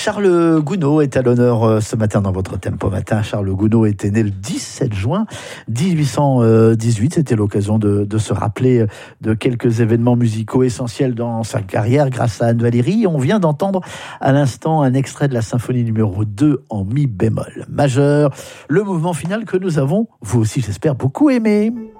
Charles Gounod est à l'honneur ce matin dans votre Tempo Matin. Charles Gounod était né le 17 juin 1818. C'était l'occasion de se rappeler de quelques événements musicaux essentiels dans sa carrière grâce à Anne Valéry. On vient d'entendre à l'instant un extrait de la symphonie numéro 2 en mi bémol majeur. Le mouvement final que nous avons, vous aussi j'espère, beaucoup aimé.